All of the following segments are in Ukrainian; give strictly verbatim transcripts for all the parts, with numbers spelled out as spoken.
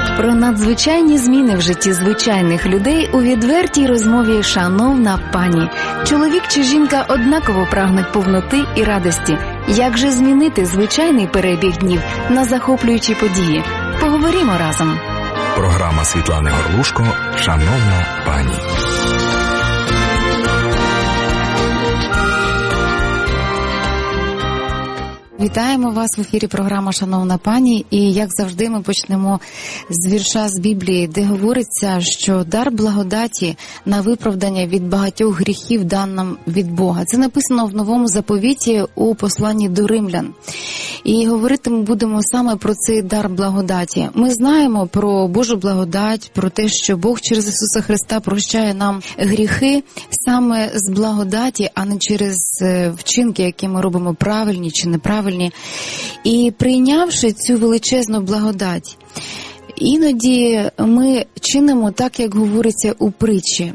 Про надзвичайні зміни в житті звичайних людей у відвертій розмові «Шановна пані». Чоловік чи жінка однаково прагнуть повноти і радості. Як же змінити звичайний перебіг днів на захоплюючі події? Поговоримо разом. Програма Світлани Горлушко «Шановна пані». Вітаємо вас в ефірі програма «Шановна пані». І, як завжди, ми почнемо з вірша з Біблії, де говориться, що дар благодаті на виправдання від багатьох гріхів дан нам від Бога. Це написано в Новому заповіті у посланні до римлян. І говорити ми будемо саме про цей дар благодаті. Ми знаємо про Божу благодать, про те, що Бог через Ісуса Христа прощає нам гріхи саме з благодаті, а не через вчинки, які ми робимо правильні чи неправильні. І прийнявши цю величезну благодать, іноді ми чинимо так, як говориться у притчі.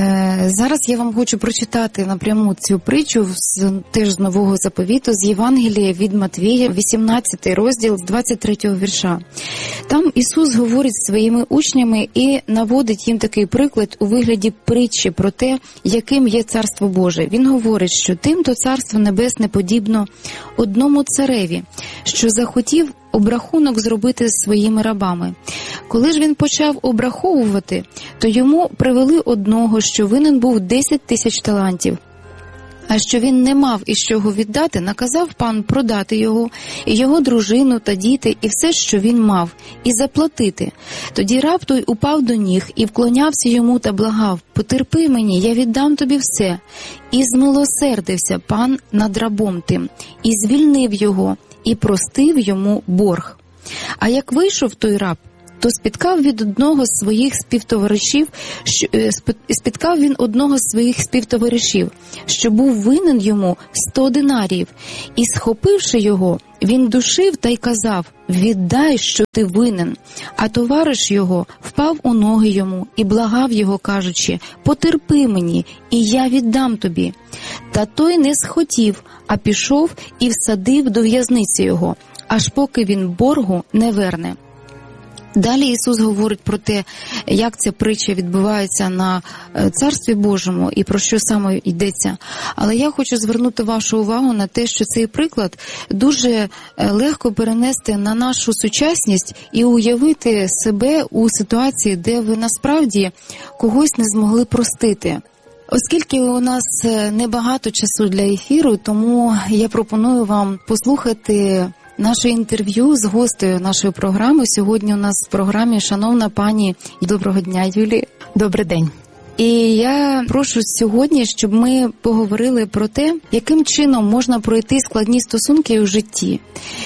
Зараз я вам хочу прочитати напряму цю притчу з, теж з Нового заповіту, з Євангелія від Матвія, вісімнадцятий розділ, з двадцять третього вірша. Там Ісус говорить зі своїми учнями і наводить їм такий приклад у вигляді притчі про те, яким є Царство Боже. Він говорить, що тим-то Царство Небесне подібно одному цареві, що захотів обрахунок зробити з своїми рабами. Коли ж він почав обраховувати, то йому привели одного, що винен був десять тисяч талантів. А що він не мав із чого віддати, наказав пан продати його, і його дружину та діти, і все, що він мав, і заплатити. Тоді раб той упав до ніг і вклонявся йому та благав: «Потерпи мені, я віддам тобі все». І змилосердився пан над рабом тим, і звільнив його, і простив йому борг. А як вийшов той раб, то спіткав від одного з своїх співтоваришів, що, спіткав він одного з своїх співтоваришів, що був винен йому сто динаріїв, і, схопивши його, він душив та й казав: «Віддай, що ти винен». А товариш його впав у ноги йому і благав його, кажучи: «Потерпи мені, і я віддам тобі». Та той не схотів, а пішов і всадив до в'язниці його, аж поки він боргу не верне. Далі Ісус говорить про те, як ця притча відбувається на Царстві Божому і про що саме йдеться. Але я хочу звернути вашу увагу на те, що цей приклад дуже легко перенести на нашу сучасність і уявити себе у ситуації, де ви насправді когось не змогли простити. Оскільки у нас небагато часу для ефіру, тому я пропоную вам послухати наше інтерв'ю з гостею нашої програми. Сьогодні у нас в програмі «Шановна пані». Доброго дня, Юлі. Добрий день. І я прошу сьогодні, щоб ми поговорили про те, яким чином можна пройти складні стосунки у житті,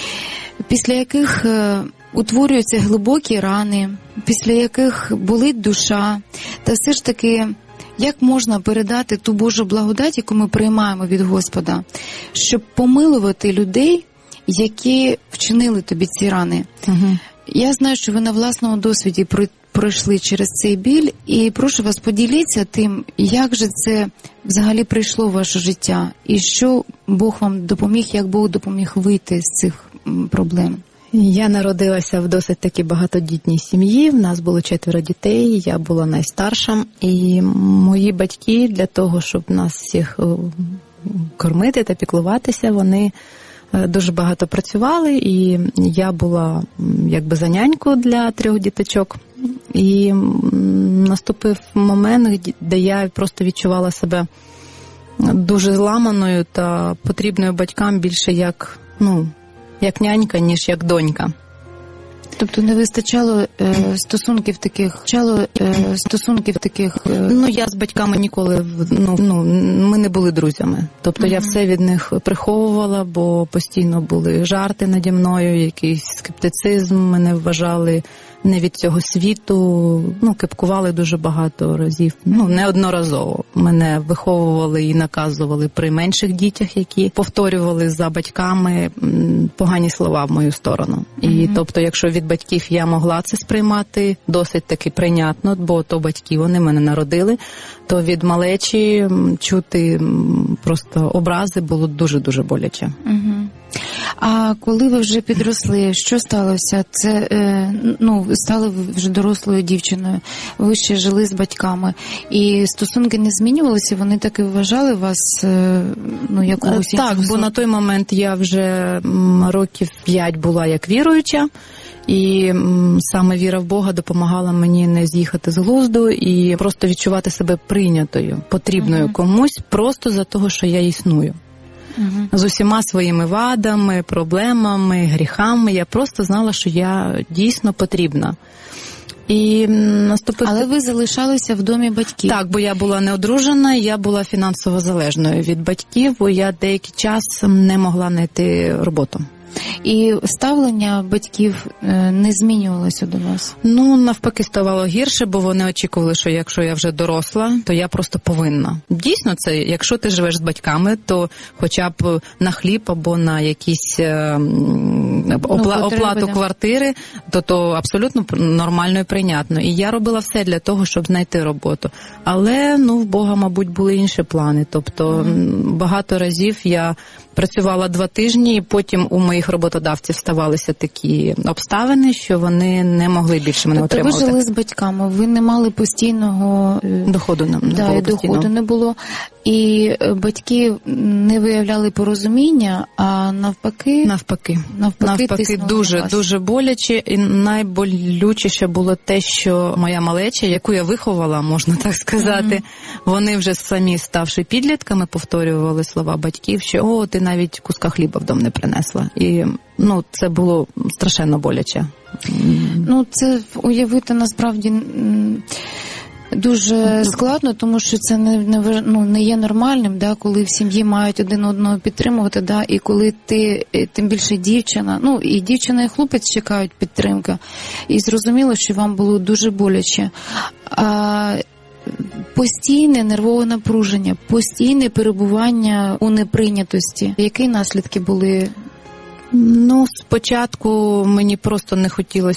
після яких утворюються глибокі рани, після яких болить душа, та все ж таки, як можна передати ту Божу благодать, яку ми приймаємо від Господа, щоб помилувати людей, які вчинили тобі ці рани. Угу. Я знаю, що ви на власному досвіді пройшли через цей біль, і прошу вас, поділіться тим, як же це взагалі прийшло в ваше життя, і що Бог вам допоміг, як Бог допоміг вийти з цих проблем. Я народилася в досить таки багатодітній сім'ї, в нас було четверо дітей, я була найстарша, і мої батьки для того, щоб нас всіх кормити та піклуватися, вони дуже багато працювали, і я була якби за няньку для трьох діточок. І наступив момент, де я просто відчувала себе дуже зламаною та потрібною батькам більше як, ну, як нянька, ніж як донька. Тобто не вистачало е, стосунків таких, вистачало е, стосунків таких. Е... Ну я з батьками ніколи, ну, ну ми не були друзями. Тобто uh-huh. я все від них приховувала, бо постійно були жарти наді мною, якийсь скептицизм, мене вважали не від цього світу, ну кепкували дуже багато разів, ну неодноразово. Мене виховували і наказували при менших дітях, які повторювали за батьками погані слова в мою сторону. І uh-huh. тобто, якщо від батьків я могла це сприймати досить таки прийнятно, бо то батьки, вони мене народили, то від малечі чути просто образи було дуже-дуже боляче. Угу. А коли ви вже підросли, що сталося? Це, е, ну, стали вже дорослою дівчиною, ви ще жили з батьками, і стосунки не змінювалися, вони так і вважали вас, е, ну, якогось іншого? Так, бо на той момент я вже років п'ять була як віруюча, і м, саме віра в Бога допомагала мені не з'їхати з глузду і просто відчувати себе прийнятою, потрібною uh-huh. комусь, просто за того, що я існую. Uh-huh. З усіма своїми вадами, проблемами, гріхами. Я просто знала, що я дійсно потрібна. І наступив... Але ви залишалися в домі батьків? Так, бо я була неодружена, я була фінансово залежною від батьків, бо я деякий час не могла знайти роботу. І ставлення батьків не змінювалося до вас? Ну, навпаки, ставало гірше, бо вони очікували, що якщо я вже доросла, то я просто повинна. Дійсно, це, якщо ти живеш з батьками, то хоча б на хліб або на якісь опла... ну, оплату да. квартири, то то абсолютно нормально і прийнятно. І я робила все для того, щоб знайти роботу. Але, ну, в Бога, мабуть, були інші плани. Тобто, mm-hmm. багато разів я працювала два тижні, і потім у моїх роботодавців ставалися такі обставини, що вони не могли більше мене тобто отримувати. Ви жили з батьками, ви не мали постійного доходу, не, не да, було доходу не було, і батьки не виявляли порозуміння, а навпаки, навпаки, навпаки, навпаки дуже дуже боляче, і найболючіше було те, що моя малеча, яку я виховала, можна так сказати, mm-hmm. вони вже самі ставши підлітками, повторювали слова батьків, що о, ти навіть куска хліба в дом не принесла. І, ну, це було страшенно боляче. Ну, це уявити насправді дуже складно, тому що це не, не, ну, не є нормальним, да, коли в сім'ї мають один одного підтримувати, да, і коли ти, тим більше дівчина, ну, і дівчина, і хлопець чекають підтримки. І зрозуміло, що вам було дуже боляче. А постійне нервове напруження, постійне перебування у неприйнятості. Які наслідки були? Ну, спочатку мені просто не хотілося